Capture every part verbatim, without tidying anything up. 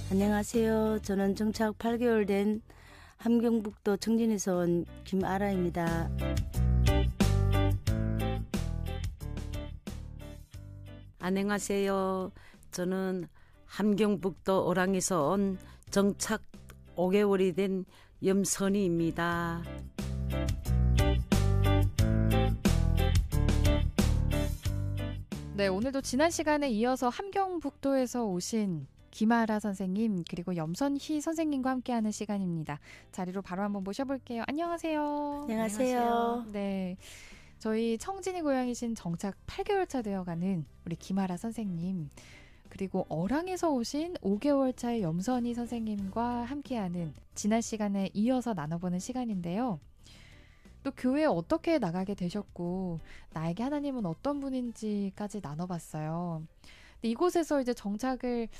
안녕하세요. 저는 정착 팔 개월 된 함경북도 청진에서 온 김아라입니다. 안녕하세요. 저는 함경북도 오랑에서 온 정착 오 개월이 된 염선희입니다. 네, 오늘도 지난 시간에 이어서 함경북도에서 오신 김아라 선생님 그리고 염선희 선생님과 함께하는 시간입니다. 자리로 바로 한번 모셔볼게요. 안녕하세요. 안녕하세요. 안녕하세요. 네, 저희 청진이 고향이신 정착 팔 개월 차 되어가는 우리 김아라 선생님 그리고 어랑에서 오신 오 개월 차의 염선희 선생님과 함께하는 지난 시간에 이어서 나눠보는 시간인데요. 또 교회에 어떻게 나가게 되셨고 나에게 하나님은 어떤 분인지까지 나눠봤어요. 근데 이곳에서 이제 정착을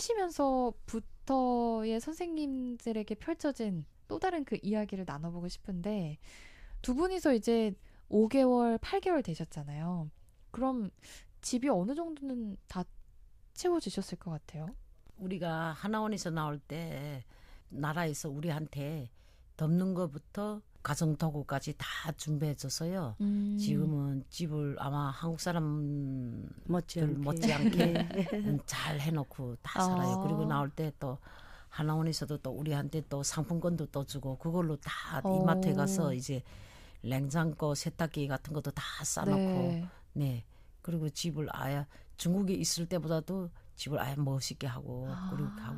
하시면서부터의 선생님들에게 펼쳐진 또 다른 그 이야기를 나눠보고 싶은데 두 분이서 이제 오 개월, 팔 개월 되셨잖아요. 그럼 집이 어느 정도는 다 채워지셨을 것 같아요? 우리가 하나원에서 나올 때 나라에서 우리한테 덮는 것부터 가정도구까지 다 준비해줘서요. 음. 지금은 집을 아마 한국 사람 못지않게, 못지않게 잘 해놓고 다 살아요. 아. 그리고 나올 때 또 하나원에서도 또 우리한테 또 상품권도 또 주고 그걸로 다 오. 이마트에 가서 이제 냉장고, 세탁기 같은 것도 다 싸놓고 네. 네. 그리고 집을 아예 중국에 있을 때보다도 집을 아예 멋있게 하고 아. 그리고 하고